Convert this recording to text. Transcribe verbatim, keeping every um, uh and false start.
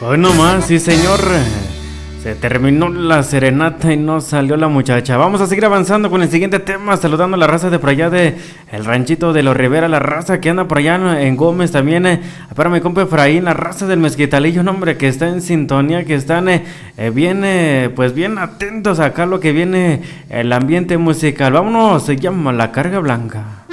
Hoy nomás, sí señor. Se terminó la serenata y no salió la muchacha. Vamos a seguir avanzando con el siguiente tema, saludando a la raza de por allá de el ranchito de los Rivera, la raza que anda por allá en Gómez también. Eh, para mi compa Efraín, la raza del Mezquitalillo, un hombre que está en sintonía, que están eh, eh, bien, eh, pues bien atentos acá a lo que viene el ambiente musical. Vámonos, se llama La Carga Blanca.